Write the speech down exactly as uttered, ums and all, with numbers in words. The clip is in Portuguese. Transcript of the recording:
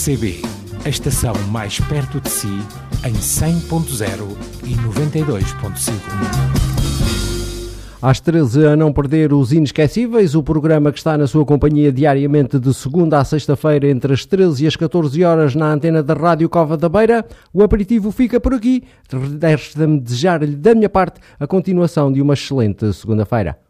C B, a estação mais perto de si, em cem ponto zero e noventa e dois ponto cinco. Às treze, a não perder os Inesquecíveis, o programa que está na sua companhia diariamente de segunda à sexta-feira entre as treze e as catorze horas na antena da Rádio Cova da Beira. O aperitivo fica por aqui. Resta-me desejar-lhe da minha parte a continuação de uma excelente segunda-feira.